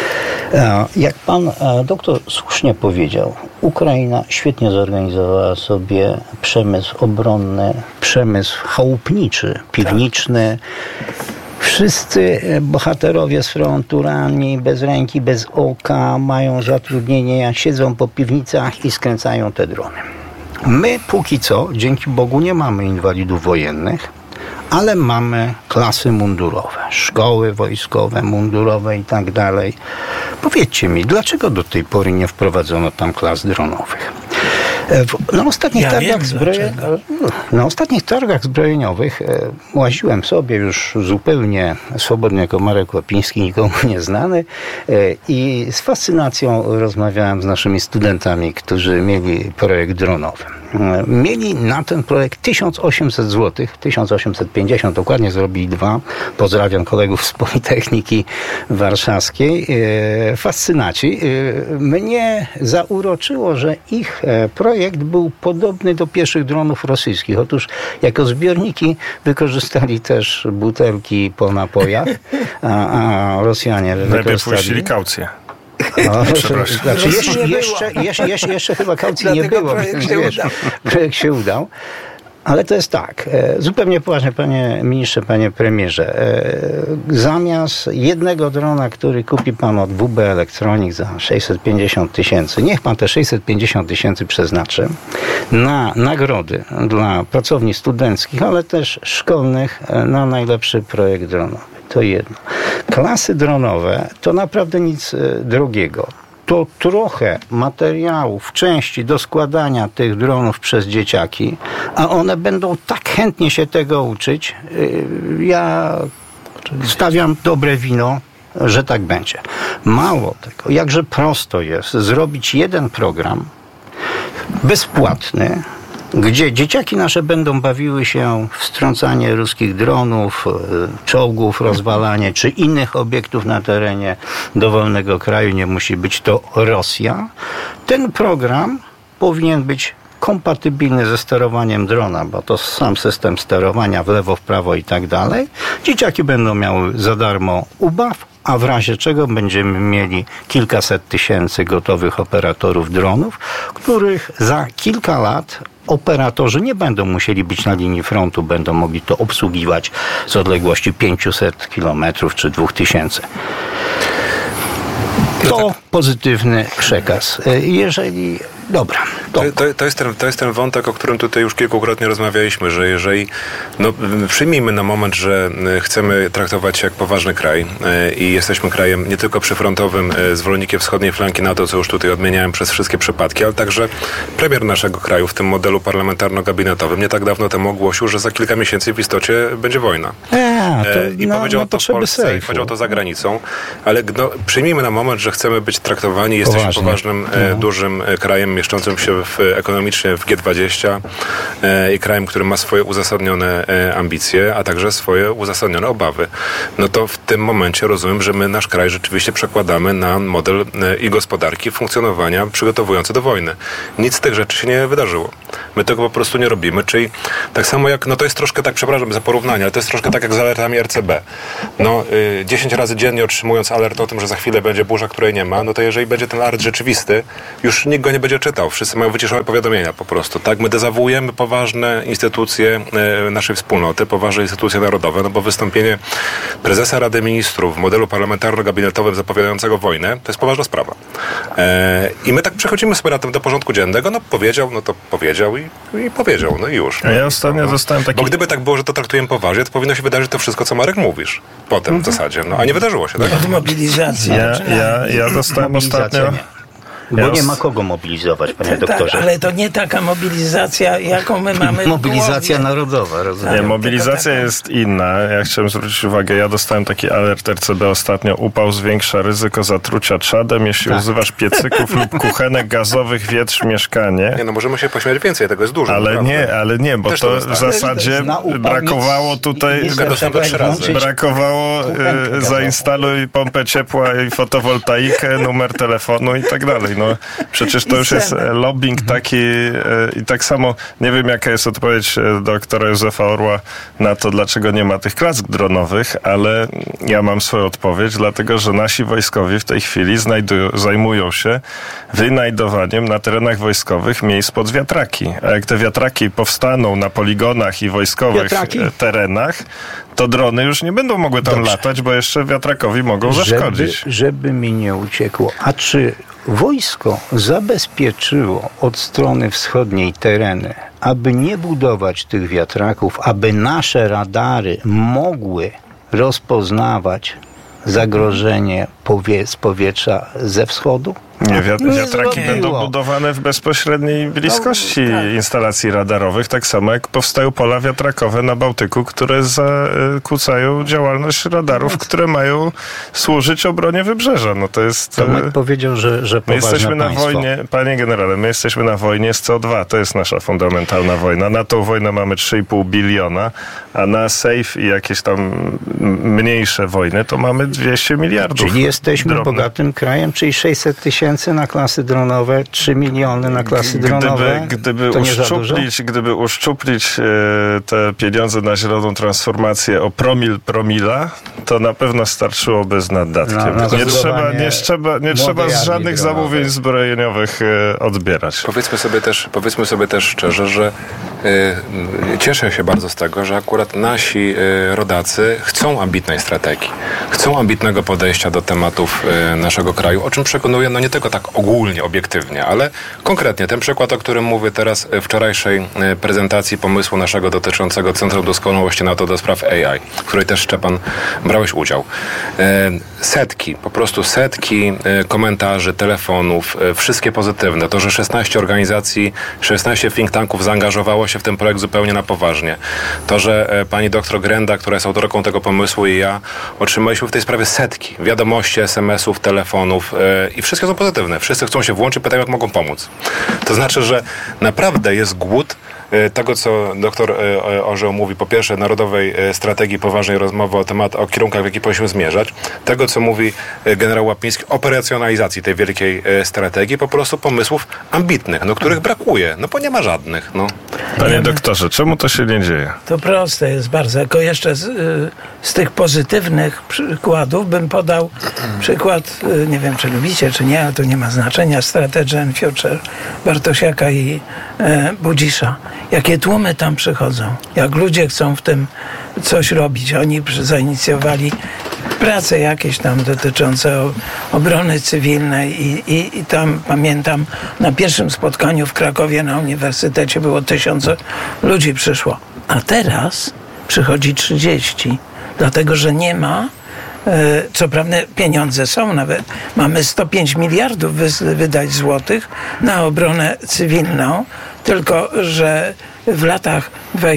Jak pan doktor słusznie powiedział, Ukraina świetnie zorganizowała sobie przemysł obronny, przemysł chałupniczy, piwniczny. Wszyscy bohaterowie z frontu, ranni, bez ręki, bez oka, mają zatrudnienie, siedzą po piwnicach i skręcają te drony. My póki co, dzięki Bogu, nie mamy inwalidów wojennych, ale mamy klasy mundurowe, szkoły wojskowe, mundurowe i tak dalej. Powiedzcie mi, dlaczego do tej pory nie wprowadzono tam klas dronowych? Na ostatnich targach zbrojeniowych łaziłem sobie już zupełnie swobodnie jako Marek Łapiński, nikomu nieznany, i z fascynacją rozmawiałem z naszymi studentami, którzy mieli projekt dronowy. Mieli na ten projekt 1800 zł, 1850 dokładnie, zrobili 2. Pozdrawiam kolegów z Politechniki Warszawskiej. Fascynaci. Mnie zauroczyło, że ich projekt był podobny do pierwszych dronów rosyjskich. Otóż jako zbiorniki wykorzystali też butelki po napojach, a Rosjanie wypuścili kaucję. Znaczy jeszcze chyba kaucji nie było, więc projekt się udał. Ale to jest tak, zupełnie poważnie, panie ministrze, panie premierze. Zamiast jednego drona, który kupi pan od WB Electronics za 650 tysięcy, niech pan te 650 tysięcy przeznaczy na nagrody dla pracowni studenckich, ale też szkolnych na najlepszy projekt dronowy. To jedno. Klasy dronowe to naprawdę nic drogiego. To trochę materiałów, części do składania tych dronów przez dzieciaki, a one będą tak chętnie się tego uczyć. Ja stawiam dobre wino, że tak będzie. Mało tego, jakże prosto jest zrobić jeden program bezpłatny, gdzie dzieciaki nasze będą bawiły się w strącanie ruskich dronów, czołgów, rozwalanie, czy innych obiektów na terenie dowolnego kraju, nie musi być to Rosja. Ten program powinien być kompatybilny ze sterowaniem drona, bo to sam system sterowania w lewo, w prawo i tak dalej. Dzieciaki będą miały za darmo ubaw, a w razie czego będziemy mieli kilkaset tysięcy gotowych operatorów dronów, których za kilka lat operatorzy nie będą musieli być na linii frontu, będą mogli to obsługiwać z odległości 500 kilometrów czy 2000. To pozytywny przekaz. Jeżeli... Dobra. To jest ten wątek, o którym tutaj już kilkukrotnie rozmawialiśmy, że jeżeli przyjmijmy na moment, że chcemy traktować się jak poważny kraj i jesteśmy krajem nie tylko przyfrontowym, zwolennikiem wschodniej flanki NATO, co już tutaj odmieniałem przez wszystkie przypadki, ale także premier naszego kraju w tym modelu parlamentarno-gabinetowym nie tak dawno temu ogłosił, że za kilka miesięcy w istocie będzie wojna. I powiedział to w Polsce, i powiedział to za granicą, ale przyjmijmy na moment, że chcemy być traktowani, jesteśmy poważnym, dużym krajem mieszczącym się ekonomicznie w G20 i krajem, który ma swoje uzasadnione ambicje, a także swoje uzasadnione obawy. No to w tym momencie rozumiem, że my nasz kraj rzeczywiście przekładamy na model i gospodarki funkcjonowania przygotowujący do wojny. Nic z tych rzeczy się nie wydarzyło. My tego po prostu nie robimy, czyli tak samo jak, to jest troszkę tak, przepraszam za porównanie, ale to jest troszkę tak jak z alertami RCB. 10 razy dziennie otrzymując alert o tym, że za chwilę będzie burza, której nie ma, to jeżeli będzie ten alert rzeczywisty, już nikt go nie będzie czytał. Wszyscy mają wyciszone powiadomienia po prostu. Tak, my dezawuujemy poważne instytucje naszej wspólnoty, poważne instytucje narodowe, bo wystąpienie prezesa Rady Ministrów w modelu parlamentarno-gabinetowym zapowiadającego wojnę, to jest poważna sprawa. I my tak przechodzimy sobie na tym do porządku dziennego, powiedział, to powiedział i powiedział, i już. A ja ostatnio dostałem taki... Bo gdyby tak było, że to traktujemy poważnie, to powinno się wydarzyć to wszystko, co Marek mówisz. Potem w zasadzie. A nie wydarzyło się, tak? Od mobilizacji. Ja dostałem ostatnio... Bo nie ma kogo mobilizować, panie doktorze. Tak, ale to nie taka mobilizacja, jaką my mamy. Mobilizacja narodowa, rozumiem. Nie, mobilizacja jest inna. Ja chciałem zwrócić uwagę, ja dostałem taki alert RCB ostatnio. Upał zwiększa ryzyko zatrucia trzadem, jeśli używasz piecyków lub kuchenek gazowych, wietrz mieszkanie. Nie, możemy się pośmiać więcej, tego jest dużo. Ale nie, bo to w zasadzie brakowało tutaj... Brakowało zainstaluj pompę ciepła i fotowoltaikę, numer telefonu i tak dalej. Przecież to już jest lobbying taki i tak samo nie wiem, jaka jest odpowiedź doktora Józefa Orła na to, dlaczego nie ma tych klask dronowych, ale ja mam swoją odpowiedź, dlatego, że nasi wojskowi w tej chwili zajmują się wynajdowaniem na terenach wojskowych miejsc pod wiatraki. A jak te wiatraki powstaną na poligonach i wojskowych terenach, to drony już nie będą mogły tam latać, bo jeszcze wiatrakowi mogą zaszkodzić. Żeby mi nie uciekło. A czy wojsko zabezpieczyło od strony wschodniej tereny, aby nie budować tych wiatraków, aby nasze radary mogły rozpoznawać zagrożenie z powietrza ze wschodu? Nie, wiatraki będą budowane w bezpośredniej bliskości instalacji radarowych, tak samo jak powstają pola wiatrakowe na Bałtyku, które zakłócają działalność radarów, które mają służyć obronie wybrzeża. To jest... Tomek powiedział, że my jesteśmy na wojnie, panie generale, my jesteśmy na wojnie z CO2, to jest nasza fundamentalna wojna. Na tą wojnę mamy 3,5 biliona, a na SAFE i jakieś tam mniejsze wojny to mamy 200 miliardów. Czyli jesteśmy bogatym krajem, czyli 600 tysięcy tysięcy na klasy dronowe, 3 miliony na klasy dronowe. Gdyby uszczuplić te pieniądze na zieloną transformację o promila, to na pewno starczyłoby z naddatkiem. Nie trzeba z żadnych zamówień zbrojeniowych odbierać. Powiedzmy sobie też szczerze, że cieszę się bardzo z tego, że akurat nasi rodacy chcą ambitnej strategii. Chcą ambitnego podejścia do tematów naszego kraju, o czym przekonuję, nie tylko tak ogólnie, obiektywnie, ale konkretnie. Ten przykład, o którym mówię teraz, wczorajszej prezentacji pomysłu naszego dotyczącego Centrum Doskonałości NATO do spraw AI, w której też, Szczepan, brałeś udział. Po prostu setki komentarzy, telefonów, wszystkie pozytywne. To, że 16 organizacji, 16 think tanków zaangażowało się w ten projekt zupełnie na poważnie. To, że pani doktor Grenda, która jest autorką tego pomysłu, i ja otrzymaliśmy w tej sprawie setki wiadomości, SMS-ów, telefonów i wszystkie są pozytywne. Wszyscy chcą się włączyć, pytają, jak mogą pomóc. To znaczy, że naprawdę jest głód tego, co doktor Orzeł mówi, po pierwsze narodowej strategii, poważnej rozmowy o kierunkach, w jaki powinniśmy zmierzać. Tego, co mówi generał Łapiński, operacjonalizacji tej wielkiej strategii, po prostu pomysłów ambitnych, których brakuje, bo nie ma żadnych. Panie doktorze, czemu to się nie dzieje? To proste jest bardzo. Jako jeszcze z tych pozytywnych przykładów bym podał przykład, nie wiem, czy lubicie, czy nie, ale to nie ma znaczenia, Strategy and Future Bartosiaka i Budzisza. Jakie tłumy tam przychodzą, jak ludzie chcą w tym coś robić. Oni zainicjowali prace jakieś tam dotyczące obrony cywilnej i tam pamiętam na pierwszym spotkaniu w Krakowie na uniwersytecie było 1000 ludzi przyszło. A teraz przychodzi 30, dlatego że nie ma, co prawda pieniądze są, nawet mamy 105 miliardów wydać złotych na obronę cywilną, tylko że w latach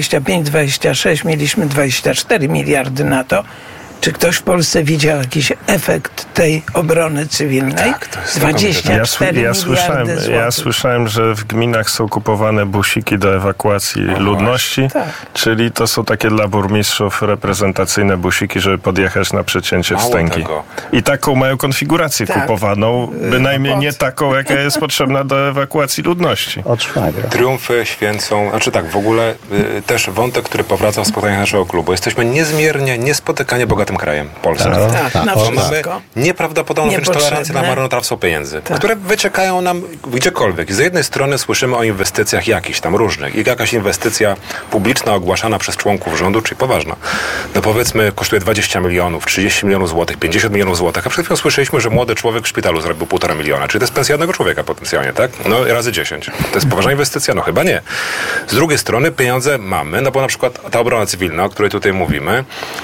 25-26 mieliśmy 24 miliardy na to. Czy ktoś w Polsce widział jakiś efekt tej obrony cywilnej? Tak, to jest 24 miliardy złotych. Ja słyszałem, że w gminach są kupowane busiki do ewakuacji ludności, czyli to są takie dla burmistrzów reprezentacyjne busiki, żeby podjechać na przecięcie wstęgi. I taką mają konfigurację kupowaną, bynajmniej nie taką, jaka jest potrzebna do ewakuacji ludności. Od szwagra. Triumfy święcą, w ogóle też wątek, który powraca w spotkaniach naszego klubu. Jesteśmy niezmiernie, niespotykanie bogatym krajem, Polsce. Mamy nieprawdopodobną wręcz tolerancję na marnotrawstwo pieniędzy, które wyciekają nam gdziekolwiek. Z jednej strony słyszymy o inwestycjach jakichś tam różnych i jakaś inwestycja publiczna ogłaszana przez członków rządu, czyli poważna. Powiedzmy, kosztuje 20 milionów, 30 milionów złotych, 50 milionów złotych, a przed chwilą słyszeliśmy, że młody człowiek w szpitalu zarobił 1,5 miliona, czyli to jest pensja jednego człowieka potencjalnie, tak? Razy 10. To jest poważna inwestycja? Chyba nie. Z drugiej strony pieniądze mamy, bo na przykład ta obrona cywilna, o której tutaj mówimy,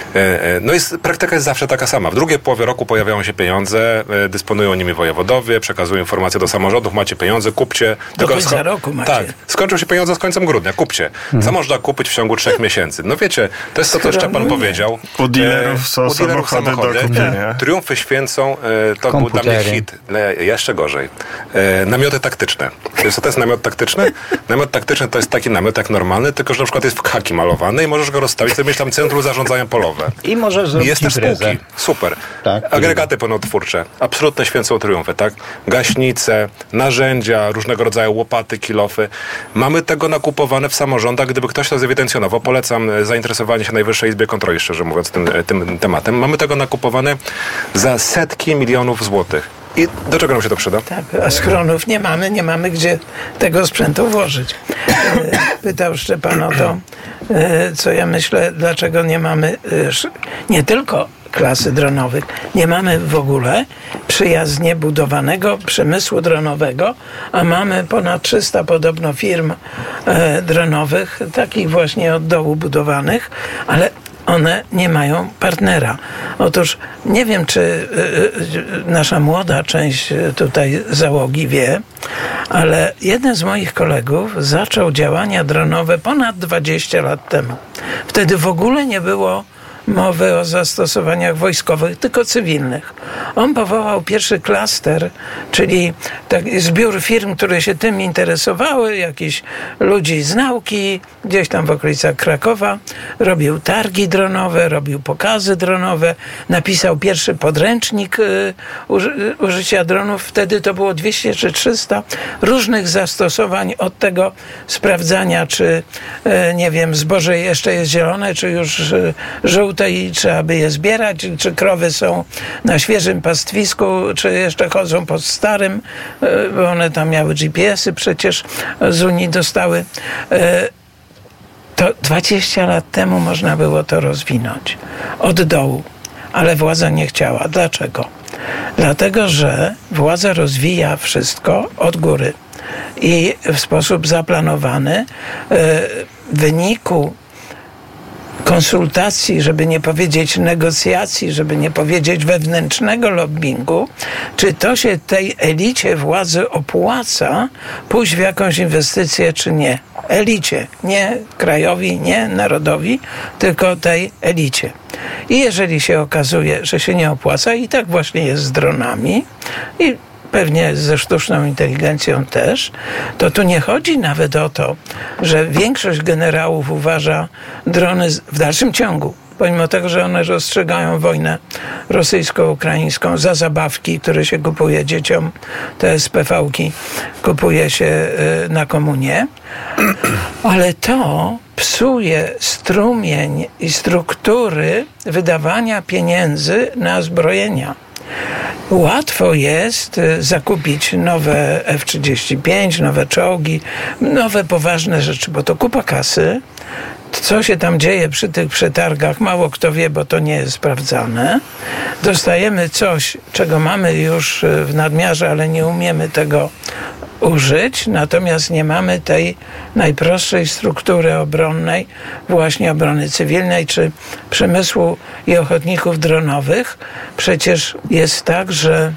praktyka jest zawsze taka sama. W drugiej połowie roku pojawiają się pieniądze, dysponują nimi wojewodowie, przekazują informacje do samorządów, macie pieniądze, kupcie. Do końca roku macie. Tak, skończą się pieniądze z końcem grudnia, kupcie. Co można kupić w ciągu 3 miesięcy? Wiecie, to jest to, co Szczepan powiedział. U dealerów są samochody do kupienia. Triumfy święcą, to był dla mnie hit. Jeszcze gorzej. Namioty taktyczne. Wiesz, co to jest namiot taktyczny? Namiot taktyczny to jest taki namiot jak normalny, tylko że na przykład jest w khaki malowany i możesz go rozstawić, sobie mieć tam centrum zarządzania polowe. I możesz zrobić jest też spółki. Super. Agregaty pełnotwórcze. Absolutne święcą triumfy, tak? Gaśnice, narzędzia, różnego rodzaju łopaty, kilofy. Mamy tego nakupowane w samorządach. Gdyby ktoś to zewidencjonował, polecam zainteresowanie się Najwyższej Izbie Kontroli, szczerze mówiąc, tym tematem. Mamy tego nakupowane za setki milionów złotych. I do czego nam się to przyda? Tak, a schronów nie mamy gdzie tego sprzętu włożyć. Pytał Szczepan o to, co ja myślę, dlaczego nie mamy nie tylko klasy dronowych, nie mamy w ogóle przyjaznie budowanego przemysłu dronowego, a mamy ponad 300 podobno firm dronowych, takich właśnie od dołu budowanych, ale one nie mają partnera. Otóż nie wiem, czy nasza młoda część tutaj załogi wie, ale jeden z moich kolegów zaczął działania dronowe ponad 20 lat temu. Wtedy w ogóle nie było mowy o zastosowaniach wojskowych, tylko cywilnych. On powołał pierwszy klaster, czyli taki zbiór firm, które się tym interesowały, jakichś ludzi z nauki, gdzieś tam w okolicach Krakowa. Robił targi dronowe, robił pokazy dronowe, napisał pierwszy podręcznik użycia dronów. Wtedy to było 200 czy 300 różnych zastosowań, od tego sprawdzania, czy nie wiem, zboże jeszcze jest zielone, czy już żółte i trzeba by je zbierać, czy krowy są na świeżym pastwisku, czy jeszcze chodzą po starym, bo one tam miały GPS-y przecież z Unii dostały. To 20 lat temu można było to rozwinąć od dołu, ale władza nie chciała. Dlaczego? Dlatego, że władza rozwija wszystko od góry i w sposób zaplanowany. W wyniku konsultacji, żeby nie powiedzieć negocjacji, żeby nie powiedzieć wewnętrznego lobbingu, czy to się tej elicie władzy opłaca pójść w jakąś inwestycję, czy nie. Elicie, nie krajowi, nie narodowi, tylko tej elicie. I jeżeli się okazuje, że się nie opłaca, i tak właśnie jest z dronami, i pewnie ze sztuczną inteligencją też, to tu nie chodzi nawet o to, że większość generałów uważa drony w dalszym ciągu, pomimo tego, że one rozstrzygają wojnę rosyjsko-ukraińską za zabawki, które się kupuje dzieciom, te SPV-ki kupuje się na komunie, ale to psuje strumień i struktury wydawania pieniędzy na zbrojenia. Łatwo jest zakupić nowe F-35, nowe czołgi, nowe poważne rzeczy, bo to kupa kasy. Co się tam dzieje przy tych przetargach, mało kto wie, bo to nie jest sprawdzane. Dostajemy coś, czego mamy już w nadmiarze, ale nie umiemy tego użyć, natomiast nie mamy tej najprostszej struktury obronnej, właśnie obrony cywilnej, czy przemysłu i ochotników dronowych. Przecież jest tak, że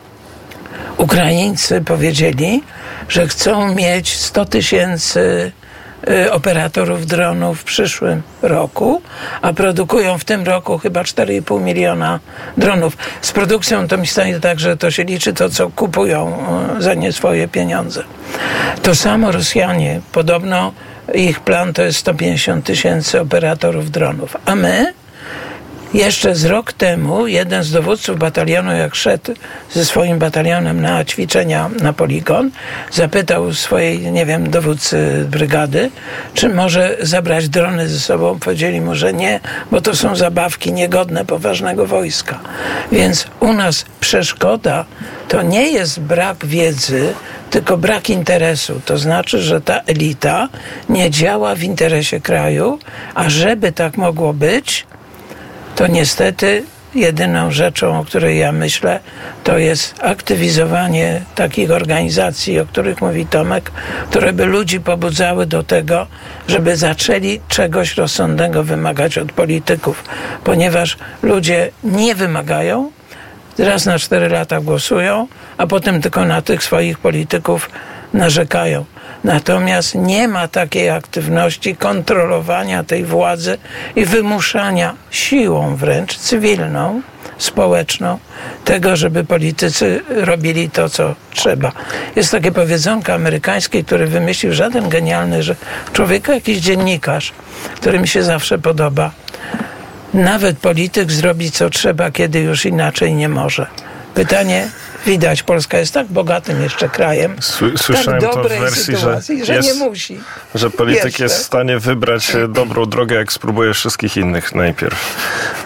Ukraińcy powiedzieli, że chcą mieć 100 000 operatorów dronów w przyszłym roku, a produkują w tym roku chyba 4,5 miliona dronów. Z produkcją to mi stanie tak, że to się liczy to, co kupują za nie swoje pieniądze. To samo Rosjanie. Podobno ich plan to jest 150 000 operatorów dronów. A my jeszcze z rok temu jeden z dowódców batalionu, jak szedł ze swoim batalionem na ćwiczenia na poligon, zapytał swojej, nie wiem, dowódcy brygady, czy może zabrać drony ze sobą. Powiedzieli mu, że nie, bo to są zabawki niegodne poważnego wojska. Więc u nas przeszkoda to nie jest brak wiedzy, tylko brak interesu. To znaczy, że ta elita nie działa w interesie kraju, a żeby tak mogło być, to niestety jedyną rzeczą, o której ja myślę, to jest aktywizowanie takich organizacji, o których mówi Tomek, które by ludzi pobudzały do tego, żeby zaczęli czegoś rozsądnego wymagać od polityków. Ponieważ ludzie nie wymagają, raz na 4 lata głosują, a potem tylko na tych swoich polityków narzekają. Natomiast nie ma takiej aktywności kontrolowania tej władzy i wymuszania siłą wręcz cywilną, społeczną, tego, żeby politycy robili to, co trzeba. Jest takie powiedzonko amerykańskie, które wymyślił żaden genialny człowiek, jakiś dziennikarz, który mi się zawsze podoba. Nawet polityk zrobi, co trzeba, kiedy już inaczej nie może. Pytanie... Widać, Polska jest tak bogatym jeszcze krajem, Słyszałem tak to dobrej w wersji, sytuacji, że nie musi. Że polityk jeszcze jest w stanie wybrać dobrą drogę, jak spróbuje wszystkich innych najpierw.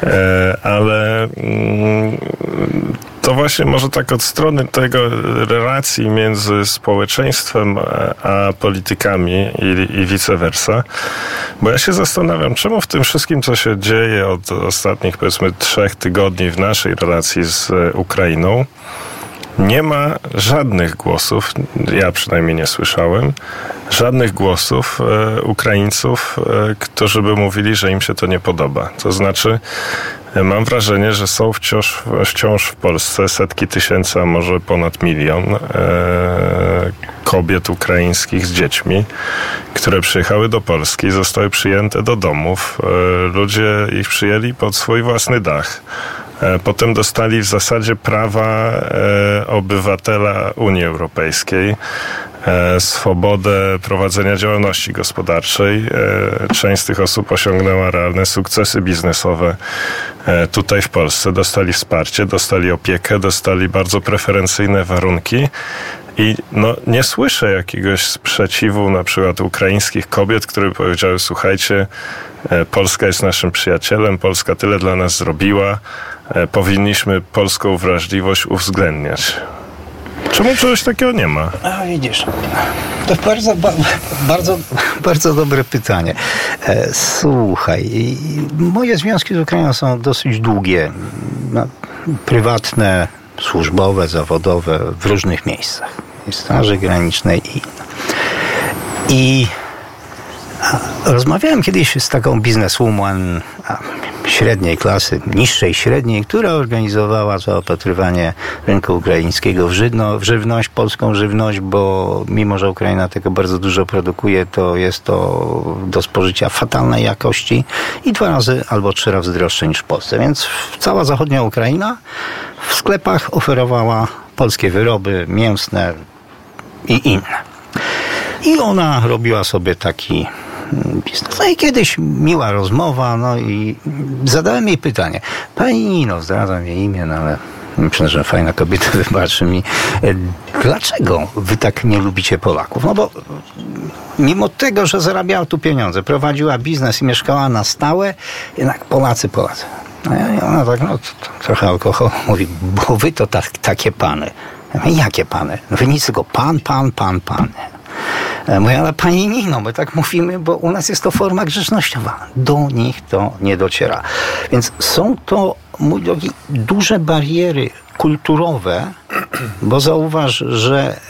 Ale to właśnie może tak od strony tego relacji między społeczeństwem a politykami i vice versa. Bo ja się zastanawiam, czemu w tym wszystkim, co się dzieje od ostatnich, powiedzmy, 3 tygodni w naszej relacji z Ukrainą, nie ma żadnych głosów, ja przynajmniej nie słyszałem, żadnych głosów Ukraińców, którzy by mówili, że im się to nie podoba. To znaczy, mam wrażenie, że są wciąż w Polsce setki tysięcy, a może ponad 1 000 000 kobiet ukraińskich z dziećmi, które przyjechały do Polski, zostały przyjęte do domów. Ludzie ich przyjęli pod swój własny dach. Potem dostali w zasadzie prawa obywatela Unii Europejskiej, swobodę prowadzenia działalności gospodarczej. Część z tych osób osiągnęła realne sukcesy biznesowe tutaj w Polsce. Dostali wsparcie, dostali opiekę, dostali bardzo preferencyjne warunki. I nie słyszę jakiegoś sprzeciwu na przykład ukraińskich kobiet, które powiedziały: słuchajcie, Polska jest naszym przyjacielem, Polska tyle dla nas zrobiła, powinniśmy polską wrażliwość uwzględniać. Czemu czegoś takiego nie ma? A widzisz, to bardzo dobre pytanie. Słuchaj, moje związki z Ukrainą są dosyć długie, prywatne, służbowe, zawodowe, w różnych miejscach. W Straży Granicznej i inne. I rozmawiałem kiedyś z taką bizneswoman średniej klasy, niższej średniej, która organizowała zaopatrywanie rynku ukraińskiego w żywność, polską żywność, bo mimo, że Ukraina tego bardzo dużo produkuje, to jest to do spożycia fatalnej jakości i 2 razy albo 3 razy droższe niż w Polsce. Więc cała zachodnia Ukraina w sklepach oferowała polskie wyroby mięsne i inne. I ona robiła sobie taki biznes. No i kiedyś miła rozmowa, no i zadałem jej pytanie: pani Nino, zdradzam jej imię, no ale myślę, że fajna kobieta, wybaczy mi, dlaczego wy tak nie lubicie Polaków? No bo mimo tego, że zarabiała tu pieniądze, prowadziła biznes i mieszkała na stałe, jednak Polacy. I ona tak, trochę alkohol, mówi: bo wy to takie pany. Ja mówię: jakie pany? No wy nic, tylko pan. Mówię: ale pani Nino, my tak mówimy, bo u nas jest to forma grzecznościowa. Do nich to nie dociera. Więc są to, mój drogi, duże bariery kulturowe, bo zauważ, że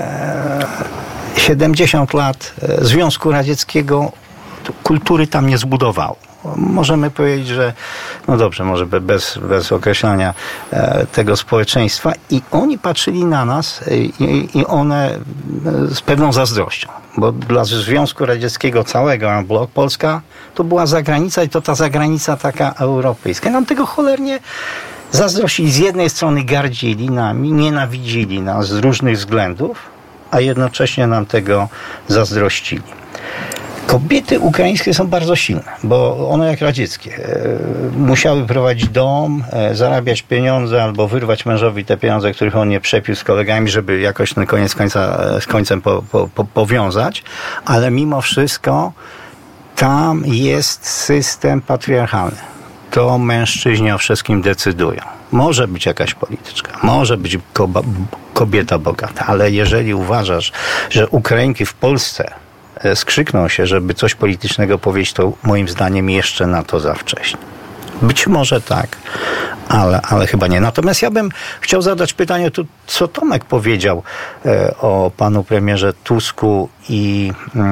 70 lat Związku Radzieckiego kultury tam nie zbudowało. Możemy powiedzieć, że no dobrze, może bez określania tego społeczeństwa, i oni patrzyli na nas i one z pewną zazdrością, bo dla Związku Radzieckiego całego, a blok Polska to była zagranica i to ta zagranica taka europejska. Nam tego cholernie zazdrościli. Z jednej strony gardzili nami, nienawidzili nas z różnych względów, a jednocześnie nam tego zazdrościli. Kobiety ukraińskie są bardzo silne, bo one jak radzieckie musiały prowadzić dom, zarabiać pieniądze albo wyrwać mężowi te pieniądze, których on nie przepił z kolegami, żeby jakoś ten koniec z końcem powiązać, ale mimo wszystko tam jest system patriarchalny. To mężczyźni o wszystkim decydują. Może być jakaś polityczka, może być kobieta bogata, ale jeżeli uważasz, że Ukrainki w Polsce skrzykną się, żeby coś politycznego powiedzieć, to moim zdaniem jeszcze na to za wcześnie. Być może tak, ale chyba nie. Natomiast ja bym chciał zadać pytanie, co Tomek powiedział o panu premierze Tusku i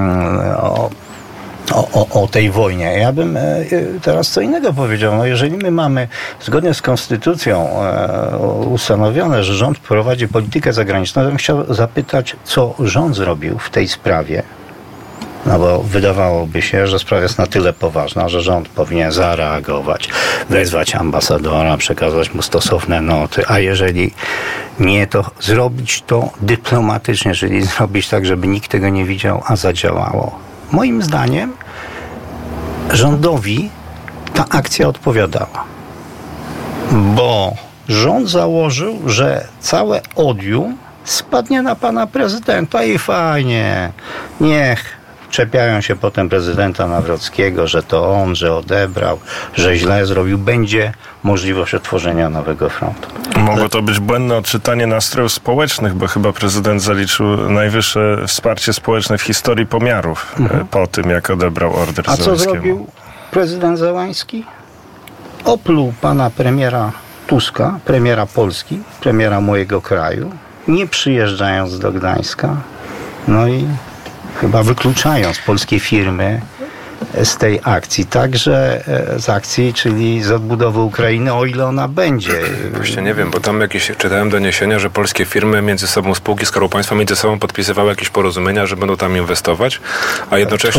o tej wojnie. Ja bym teraz co innego powiedział. No jeżeli my mamy zgodnie z konstytucją ustanowione, że rząd prowadzi politykę zagraniczną, to bym chciał zapytać, co rząd zrobił w tej sprawie. No bo wydawałoby się, że sprawa jest na tyle poważna, że rząd powinien zareagować, wezwać ambasadora, przekazać mu stosowne noty, a jeżeli nie, to zrobić to dyplomatycznie, czyli zrobić tak, żeby nikt tego nie widział, a zadziałało. Moim zdaniem rządowi ta akcja odpowiadała, bo rząd założył, że całe odium spadnie na pana prezydenta i fajnie, niech czepiają się potem prezydenta Nawrockiego, że to on, że odebrał, że źle zrobił. Będzie możliwość otworzenia nowego frontu. Mogło to być błędne odczytanie nastrojów społecznych, bo chyba prezydent zaliczył najwyższe wsparcie społeczne w historii pomiarów po tym, jak odebrał order Zełenskiemu. A co zrobił prezydent Zełański? Opluł pana premiera Tuska, premiera Polski, premiera mojego kraju, nie przyjeżdżając do Gdańska, no i chyba wykluczając polskie firmy z tej akcji, także z akcji, czyli z odbudowy Ukrainy, o ile ona będzie. Właśnie nie wiem, bo tam jakieś czytałem doniesienia, że polskie firmy między sobą, spółki Skarbu Państwa między sobą podpisywały jakieś porozumienia, że będą tam inwestować, a jednocześnie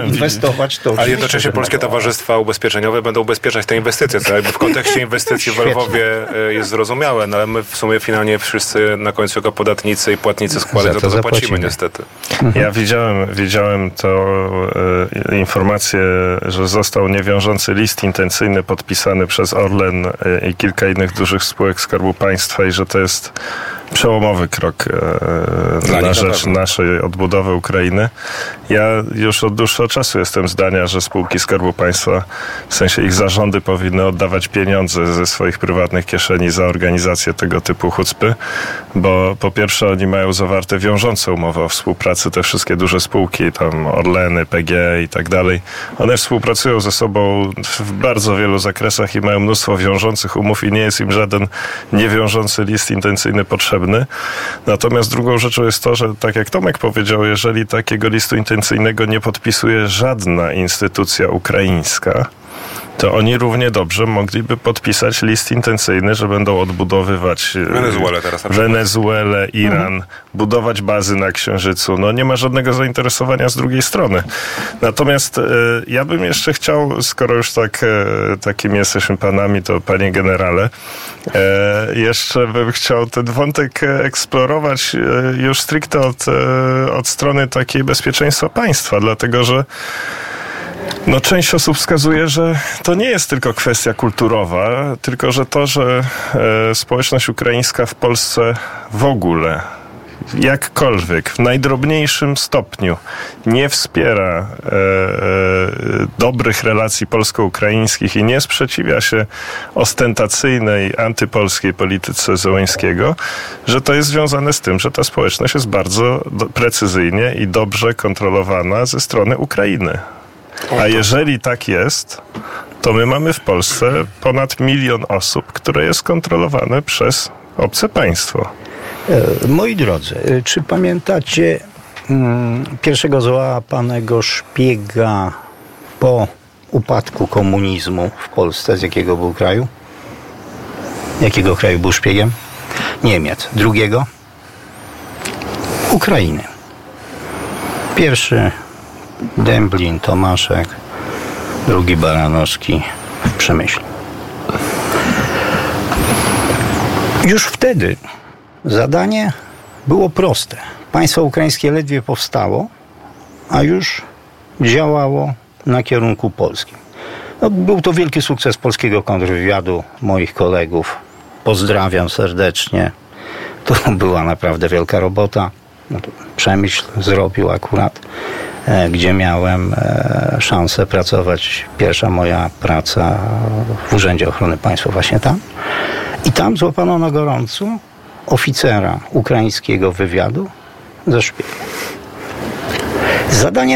polskie towarzystwa ubezpieczeniowe będą ubezpieczać te inwestycje, co jakby w kontekście inwestycji w Lwowie jest zrozumiałe, no ale my w sumie finalnie wszyscy na końcu jako podatnicy i płatnicy składek za to zapłacimy niestety. Ja widziałem to informację, że został niewiążący list intencyjny podpisany przez Orlen i kilka innych dużych spółek Skarbu Państwa i że to jest przełomowy krok na rzecz naszej odbudowy Ukrainy. Ja już od dłuższego czasu jestem zdania, że spółki Skarbu Państwa, w sensie ich zarządy, powinny oddawać pieniądze ze swoich prywatnych kieszeni za organizację tego typu hucpy, bo po pierwsze oni mają zawarte wiążące umowy o współpracy, te wszystkie duże spółki, tam Orleny, PGE i tak dalej. One współpracują ze sobą w bardzo wielu zakresach i mają mnóstwo wiążących umów i nie jest im żaden niewiążący list intencyjny potrzebny. Natomiast drugą rzeczą jest to, że tak jak Tomek powiedział, jeżeli takiego listu intencyjnego nie podpisuje żadna instytucja ukraińska, to oni równie dobrze mogliby podpisać list intencyjny, że będą odbudowywać Wenezuelę, Iran, budować bazy na Księżycu. No nie ma żadnego zainteresowania z drugiej strony. Natomiast ja bym jeszcze chciał, skoro już takimi jesteśmy panami, to panie generale, jeszcze bym chciał ten wątek eksplorować już stricte od strony takiej bezpieczeństwa państwa, dlatego że część osób wskazuje, że to nie jest tylko kwestia kulturowa, tylko że to, że społeczność ukraińska w Polsce w ogóle jakkolwiek, w najdrobniejszym stopniu nie wspiera dobrych relacji polsko-ukraińskich i nie sprzeciwia się ostentacyjnej, antypolskiej polityce Zełenskiego, że to jest związane z tym, że ta społeczność jest bardzo precyzyjnie i dobrze kontrolowana ze strony Ukrainy. A jeżeli tak jest, to my mamy w Polsce ponad 1 milion osób, które jest kontrolowane przez obce państwo. Moi drodzy, czy pamiętacie pierwszego załapanego szpiega po upadku komunizmu w Polsce? Z jakiego był kraju? Jakiego kraju był szpiegiem? Niemiec. Drugiego? Ukrainy. Pierwszy Dęblin, Tomaszek, drugi Baranowski w Przemyślu. Już wtedy zadanie było proste. Państwo ukraińskie ledwie powstało, a już działało na kierunku polskim. Był to wielki sukces polskiego kontrwywiadu, moich kolegów. Pozdrawiam serdecznie. To była naprawdę wielka robota. Przemyśl zrobił akurat, gdzie miałem szansę pracować. Pierwsza moja praca w Urzędzie Ochrony Państwa właśnie tam. I tam złapano na gorąco oficera ukraińskiego wywiadu za szpiega. Zadanie